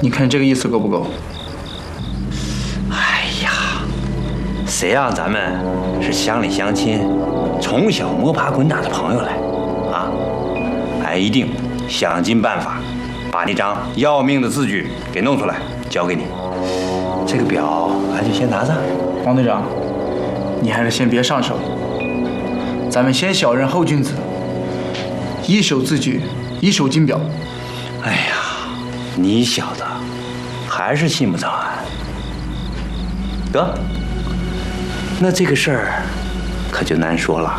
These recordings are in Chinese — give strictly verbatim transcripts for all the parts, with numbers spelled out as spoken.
你看这个意思够不够？ 哎呀，谁让咱们是乡里乡亲，从小摸爬滚打的朋友来啊！俺一定想尽办法把那张要命的字据给弄出来，交给你。这个表俺就先拿着。 王队长，你还是先别上手，咱们先小人后君子，一手字据，一手金表。 哎呀，你小子还是信不着俺。得，那这个事儿可就难说了。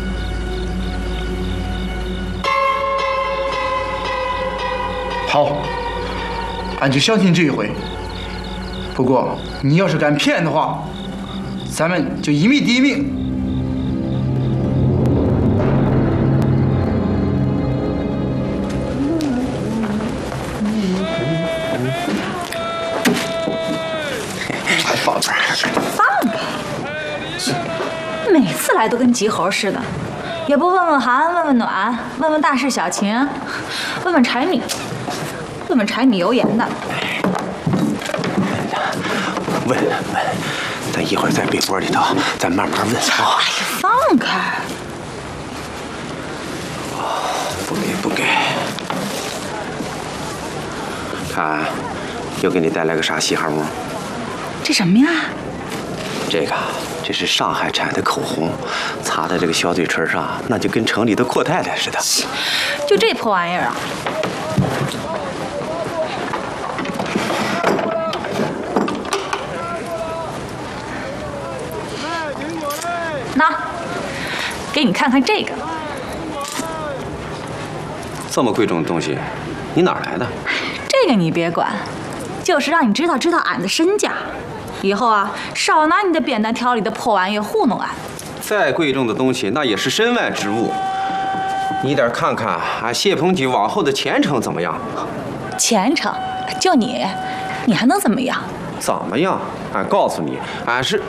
好，俺就相信这一回。不过你要是敢骗的话，咱们就一命抵一命。 宝贝儿， 放开！每次来都跟急猴似的，也不问问寒，问问暖，问问大事小情，问问柴米，问问柴米油盐的。 问问，咱一会儿在被窝里头，咱慢慢问啊。 哎呀，放开！ 不给不给。看，又给你带来个啥稀罕物？ 这什么呀？ 这个，这是上海产的口红，擦在这个小嘴唇上，那就跟城里的阔太太似的。 就这破玩意儿啊！那，给你看看这个。 这么贵重的东西，你哪儿来的？ 这个你别管，就是让你知道知道俺的身价。以后啊，少拿你的扁担条里的破玩意糊弄俺。 再贵重的东西，那也是身外之物。你得看看俺谢鹏举往后的前程怎么样？ 前程，就你，你还能怎么样？ 怎么样？俺告诉你，俺是……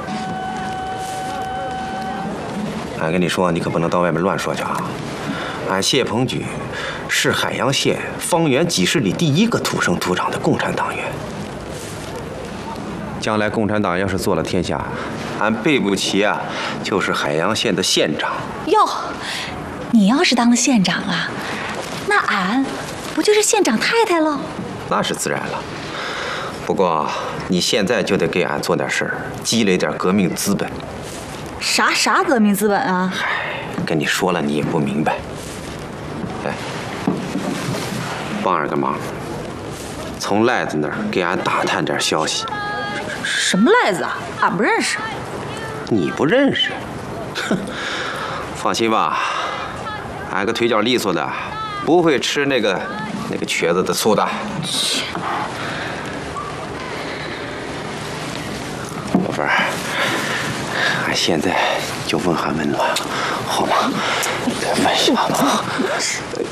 俺跟你说，你可不能到外面乱说去啊！俺谢鹏举是海阳县方圆几十里第一个土生土长的共产党员。将来共产党要是做了天下，俺备不齐啊，就是海阳县的县长。 哟，你要是当了县长啊，那俺不就是县长太太喽？ 那是自然了。不过你现在就得给俺做点事儿，积累点革命资本。 啥啥革命资本啊？ 唉，跟你说了你也不明白。哎，帮俺个忙，从赖子那儿给俺打探点消息。 什么赖子啊？俺不认识。 你不认识？哼，放心吧，俺个腿脚利索的，不会吃那个那个瘸子的醋的。宝贝儿，俺现在就问寒问暖，好吗？再问什么？